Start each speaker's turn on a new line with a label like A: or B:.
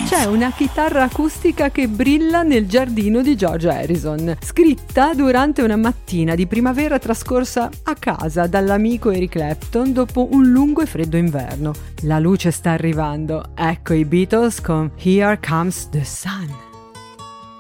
A: C'è una chitarra acustica che brilla nel giardino di George Harrison, scritta durante una mattina di primavera trascorsa a casa dall'amico Eric Clapton dopo un lungo e freddo inverno. La luce sta arrivando, ecco i Beatles con Here Comes the Sun.